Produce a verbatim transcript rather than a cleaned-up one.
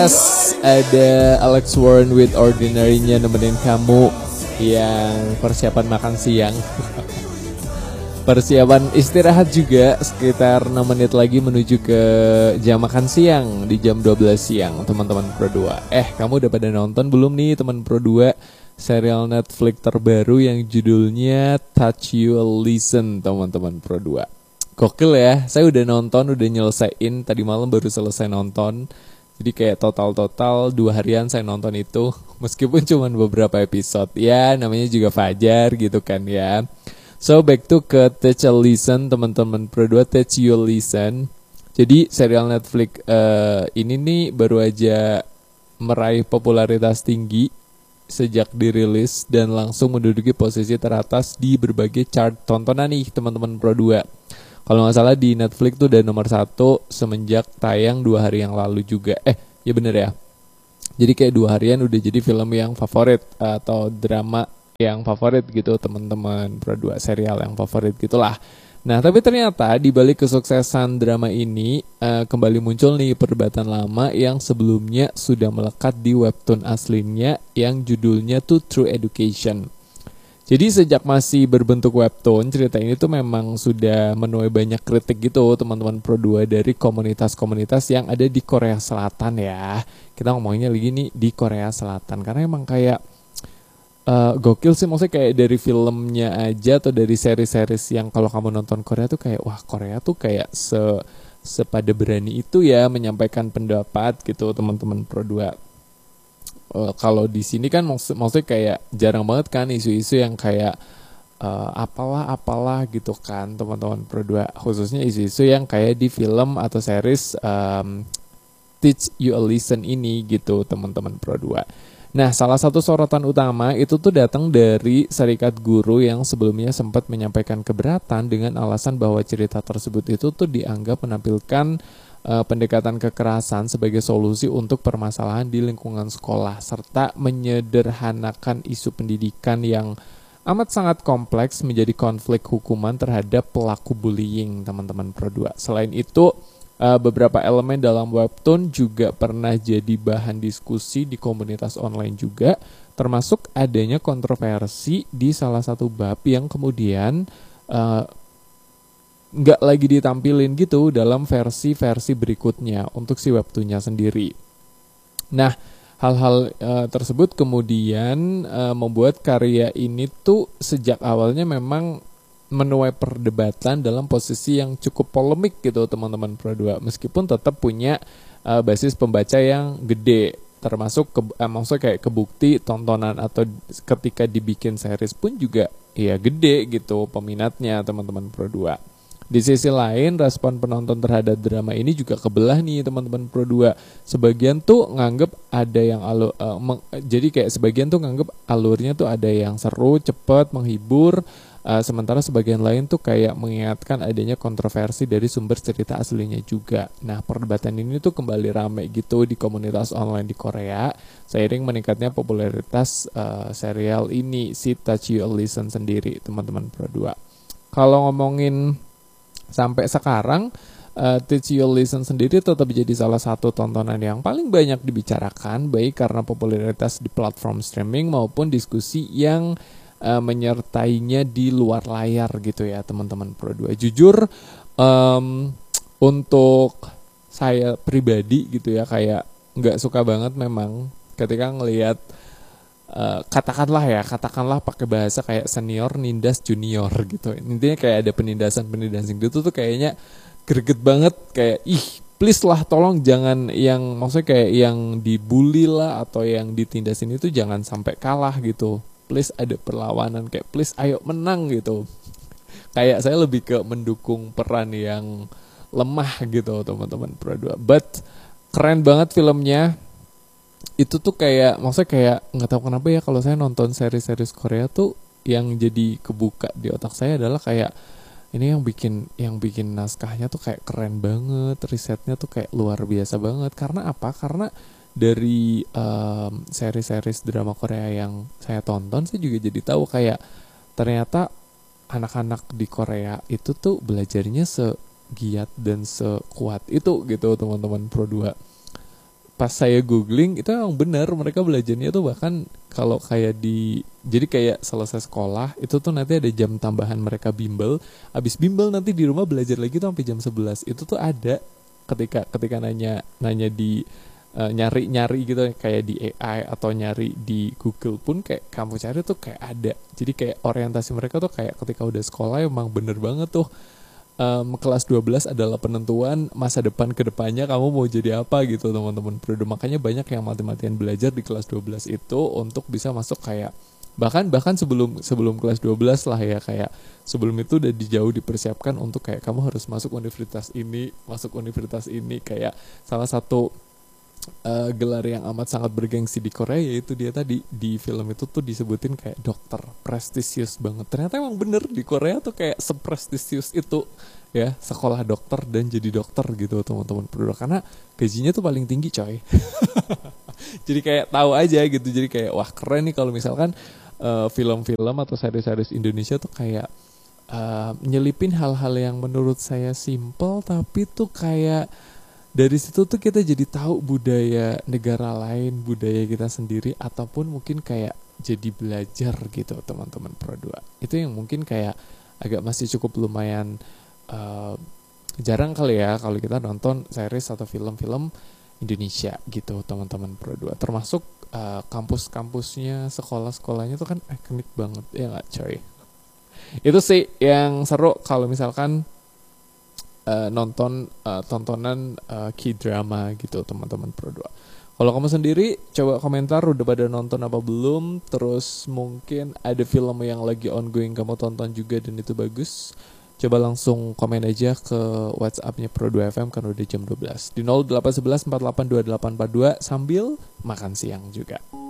Yes, ada Alex Warren with Ordinary-nya nemenin kamu yang persiapan makan siang. Persiapan istirahat juga sekitar enam menit lagi menuju ke jam makan siang di jam dua belas siang teman-teman Pro dua. Eh, kamu udah pada nonton belum nih teman Pro dua serial Netflix terbaru yang judulnya Touch You a Listen teman-teman Pro dua. Gokil ya, saya udah nonton, udah nyelesain, tadi malam baru selesai nonton. Jadi kayak total-total dua harian saya nonton itu, meskipun cuma beberapa episode. Ya namanya juga Fajar gitu kan ya. So back to ke Touch a Listen teman-teman Pro dua, Touch You a Listen. Jadi serial Netflix uh, ini nih baru aja meraih popularitas tinggi sejak dirilis dan langsung menduduki posisi teratas di berbagai chart tontonan nih teman-teman Pro dua. Kalau nggak salah di Netflix tuh udah nomor satu semenjak tayang dua hari yang lalu juga. Eh, ya bener ya. Jadi kayak dua harian udah jadi film yang favorit atau drama yang favorit gitu teman-teman Pro dua, serial yang favorit gitulah. Nah, tapi ternyata di balik kesuksesan drama ini uh, kembali muncul nih perdebatan lama yang sebelumnya sudah melekat di webtoon aslinya yang judulnya tuh True Education. Jadi sejak masih berbentuk webtoon, cerita ini tuh memang sudah menuai banyak kritik gitu teman-teman Pro dua dari komunitas-komunitas yang ada di Korea Selatan ya. Kita ngomongnya lagi nih di Korea Selatan karena emang kayak uh, gokil sih, maksudnya kayak dari filmnya aja atau dari seri-series yang kalau kamu nonton Korea tuh kayak wah Korea tuh kayak se sepada berani itu ya menyampaikan pendapat gitu teman-teman Pro dua. Uh, kalau di sini kan maksud, maksudnya kayak jarang banget kan isu-isu yang kayak uh, apalah apalah gitu kan teman-teman Pro dua, khususnya isu-isu yang kayak di film atau series um, Teach You a Listen ini gitu teman-teman Pro dua. Nah, salah satu sorotan utama itu tuh datang dari Serikat Guru yang sebelumnya sempat menyampaikan keberatan dengan alasan bahwa cerita tersebut itu tuh dianggap menampilkan Uh, pendekatan kekerasan sebagai solusi untuk permasalahan di lingkungan sekolah serta menyederhanakan isu pendidikan yang amat sangat kompleks menjadi konflik hukuman terhadap pelaku bullying teman-teman Pro dua. Selain itu uh, beberapa elemen dalam webtoon juga pernah jadi bahan diskusi di komunitas online juga, termasuk adanya kontroversi di salah satu bab yang kemudian uh, nggak lagi ditampilin gitu dalam versi-versi berikutnya untuk si webtoonnya sendiri. Nah, hal-hal uh, tersebut kemudian uh, membuat karya ini tuh sejak awalnya memang menuai perdebatan dalam posisi yang cukup polemik gitu teman-teman Pro dua, meskipun tetap punya uh, basis pembaca yang gede, termasuk ke, eh, maksudnya kayak kebukti tontonan atau ketika dibikin series pun juga ya gede gitu peminatnya teman-teman Pro dua. Di sisi lain, respon penonton terhadap drama ini juga kebelah nih teman-teman Pro dua. Sebagian tuh nganggep ada yang alur, uh, meng, jadi kayak sebagian tuh nganggep alurnya tuh ada yang seru, cepat, menghibur. Uh, sementara sebagian lain tuh kayak mengingatkan adanya kontroversi dari sumber cerita aslinya juga. Nah, perdebatan ini tuh kembali rame gitu di komunitas online di Korea seiring meningkatnya popularitas uh, serial ini, si Touch You a Listen sendiri teman-teman Pro dua. Kalau ngomongin sampai sekarang, uh, Teach You a Listen sendiri tetap jadi salah satu tontonan yang paling banyak dibicarakan, baik karena popularitas di platform streaming maupun diskusi yang uh, menyertainya di luar layar gitu ya teman-teman Pro dua. Jujur, um, untuk saya pribadi gitu ya, kayak nggak suka banget memang ketika ngelihat Uh, katakanlah ya, katakanlah pakai bahasa kayak senior nindas junior gitu. Intinya kayak ada penindasan-penindasan gitu tuh kayaknya greget banget, kayak ih please lah tolong jangan yang maksudnya kayak yang dibully lah atau yang ditindasin itu jangan sampai kalah gitu. Please ada perlawanan, kayak please ayo menang gitu. Kayak saya lebih ke mendukung peran yang lemah gitu teman-teman Pro dua. But keren banget filmnya. Itu tuh kayak maksudnya kayak nggak tahu kenapa ya, kalau saya nonton seri-seri Korea tuh yang jadi kebuka di otak saya adalah kayak ini yang bikin yang bikin naskahnya tuh kayak keren banget, risetnya tuh kayak luar biasa banget. Karena apa? Karena dari um, seri-seri drama Korea yang saya tonton, saya juga jadi tahu kayak ternyata anak-anak di Korea itu tuh belajarnya segiat dan sekuat itu gitu teman-teman Pro dua. pas saya googling itu emang benar, mereka belajarnya tuh bahkan kalau kayak di, jadi kayak selesai sekolah itu tuh nanti ada jam tambahan mereka bimbel, abis bimbel nanti di rumah belajar lagi tuh sampai jam sebelas. Itu tuh ada ketika ketika nanya nanya di uh, nyari nyari gitu kayak di A I atau nyari di Google pun kayak kamu cari tuh kayak ada. Jadi kayak orientasi mereka tuh kayak ketika udah sekolah emang bener banget tuh. Um, kelas dua belas adalah penentuan masa depan kedepannya kamu mau jadi apa gitu teman-teman Prodo. Makanya banyak yang mati-matian belajar di kelas dua belas itu untuk bisa masuk kayak bahkan bahkan sebelum sebelum kelas dua belas lah ya, kayak sebelum itu udah dijauh dipersiapkan untuk kayak kamu harus masuk universitas ini, masuk universitas ini. Kayak salah satu uh, gelar yang amat sangat bergengsi di Korea yaitu dia tadi di film itu tuh disebutin kayak dokter, prestisius banget. Ternyata emang bener di Korea tuh kayak seprestisius itu ya sekolah dokter dan jadi dokter gitu teman-teman Prodo, karena gajinya tuh paling tinggi coy. Jadi kayak tahu aja gitu, jadi kayak wah keren nih kalau misalkan uh, film-film atau series-series Indonesia tuh kayak uh, nyelipin hal-hal yang menurut saya simple tapi tuh kayak dari situ tuh kita jadi tahu budaya negara lain, budaya kita sendiri, ataupun mungkin kayak jadi belajar gitu teman-teman Pro dua. Itu yang mungkin kayak agak masih cukup lumayan uh, jarang kali ya kalau kita nonton series atau film-film Indonesia gitu teman-teman Pro dua. Termasuk uh, kampus-kampusnya, sekolah-sekolahnya tuh kan ikonik banget ya nggak coy. Itu sih yang seru kalau misalkan Uh, nonton uh, tontonan uh, K-drama gitu teman-teman Pro dua. Kalau kamu sendiri coba komentar udah pada nonton apa belum, terus mungkin ada film yang lagi ongoing kamu tonton juga dan itu bagus, coba langsung komen aja ke WhatsApp-nya Pro dua F M kan udah jam dua belas di nol delapan satu satu empat delapan dua delapan empat dua sambil makan siang juga.